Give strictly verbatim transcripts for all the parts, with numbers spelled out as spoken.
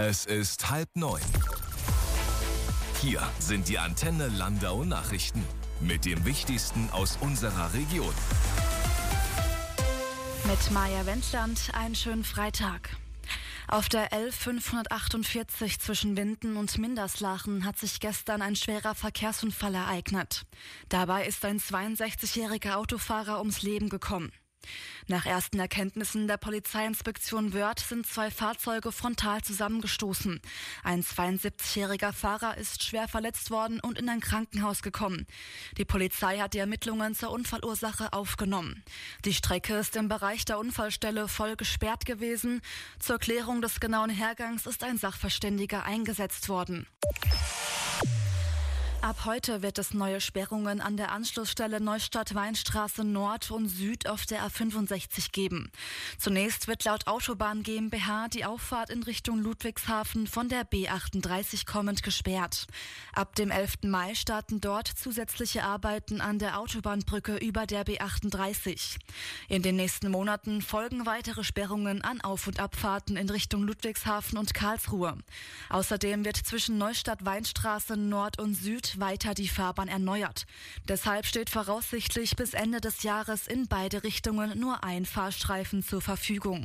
Es ist halb neun. Hier sind die Antenne Landau Nachrichten mit dem Wichtigsten aus unserer Region. Mit Maja Wendland einen schönen Freitag. Auf der L fünfhundertachtundvierzig zwischen Winden und Minderslachen hat sich gestern ein schwerer Verkehrsunfall ereignet. Dabei ist ein zweiundsechzigjähriger Autofahrer ums Leben gekommen. Nach ersten Erkenntnissen der Polizeiinspektion Wörth sind zwei Fahrzeuge frontal zusammengestoßen. Ein zweiundsiebzigjähriger Fahrer ist schwer verletzt worden und in ein Krankenhaus gekommen. Die Polizei hat die Ermittlungen zur Unfallursache aufgenommen. Die Strecke ist im Bereich der Unfallstelle voll gesperrt gewesen. Zur Klärung des genauen Hergangs ist ein Sachverständiger eingesetzt worden. Ab heute wird es neue Sperrungen an der Anschlussstelle Neustadt-Weinstraße Nord und Süd auf der A fünfundsechzig geben. Zunächst wird laut Autobahn GmbH die Auffahrt in Richtung Ludwigshafen von der B achtunddreißig kommend gesperrt. Ab dem elften Mai starten dort zusätzliche Arbeiten an der Autobahnbrücke über der B achtunddreißig. In den nächsten Monaten folgen weitere Sperrungen an Auf- und Abfahrten in Richtung Ludwigshafen und Karlsruhe. Außerdem wird zwischen Neustadt-Weinstraße Nord und Süd weiter die Fahrbahn erneuert. Deshalb steht voraussichtlich bis Ende des Jahres in beide Richtungen nur ein Fahrstreifen zur Verfügung.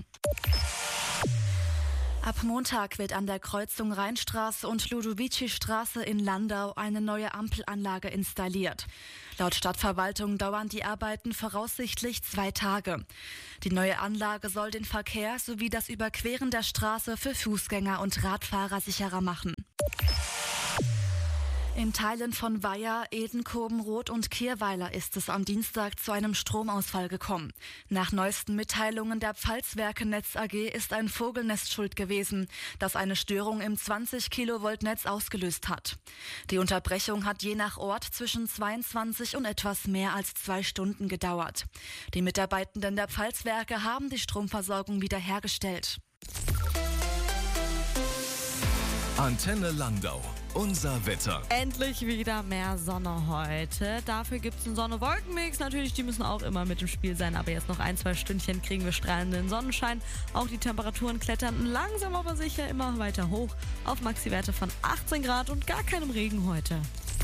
Ab Montag wird an der Kreuzung Rheinstraße und Ludovici-Straße in Landau eine neue Ampelanlage installiert. Laut Stadtverwaltung dauern die Arbeiten voraussichtlich zwei Tage. Die neue Anlage soll den Verkehr sowie das Überqueren der Straße für Fußgänger und Radfahrer sicherer machen. In Teilen von Weiher, Edenkoben, Roth und Kirweiler ist es am Dienstag zu einem Stromausfall gekommen. Nach neuesten Mitteilungen der Pfalzwerke Netz A G ist ein Vogelnest schuld gewesen, das eine Störung im zwanzig Kilovolt Netz ausgelöst hat. Die Unterbrechung hat je nach Ort zwischen zweiundzwanzig und etwas mehr als zwei Stunden gedauert. Die Mitarbeitenden der Pfalzwerke haben die Stromversorgung wiederhergestellt. Antenne Landau. Unser Wetter. Endlich wieder mehr Sonne heute. Dafür gibt es einen Sonne-Wolken-Mix. Natürlich, die müssen auch immer mit im Spiel sein. Aber jetzt noch ein, zwei Stündchen kriegen wir strahlenden Sonnenschein. Auch die Temperaturen klettern langsam aber sicher immer weiter hoch auf Maxi-Werte von achtzehn Grad und gar keinem Regen heute.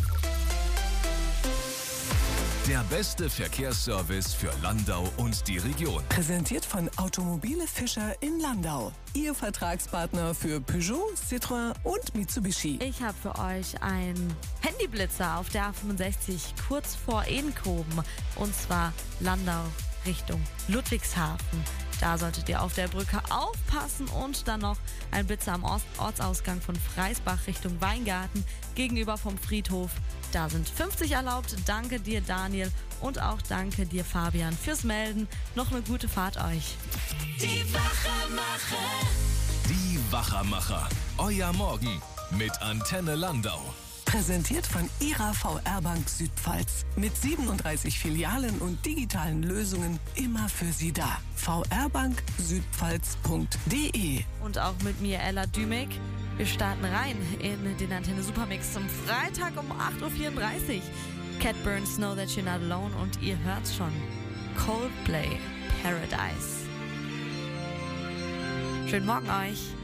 Der beste Verkehrsservice für Landau und die Region. Präsentiert von Automobile Fischer in Landau. Ihr Vertragspartner für Peugeot, Citroën und Mitsubishi. Ich habe für euch einen Handyblitzer auf der A fünfundsechzig kurz vor Edenkoben. Und zwar Landau Richtung Ludwigshafen. Da solltet ihr auf der Brücke aufpassen und dann noch ein Blitzer am Ost- Ortsausgang von Freisbach Richtung Weingarten gegenüber vom Friedhof. Da sind fünfzig erlaubt. Danke dir, Daniel, und auch danke dir, Fabian, fürs Melden. Noch eine gute Fahrt euch. Die Wachermacher. Die Wachermacher. Euer Morgen mit Antenne Landau. Präsentiert von Ihrer V R Bank Südpfalz. Mit siebenunddreißig Filialen und digitalen Lösungen immer für Sie da. v r bank südpfalz punkt d e. Und auch mit mir, Ella Dümig. Wir starten rein in den Antenne Supermix zum Freitag um acht Uhr vierunddreißig. Cat Burns, Know That You're Not Alone, und ihr hört's schon. Coldplay, Paradise. Schönen Morgen euch.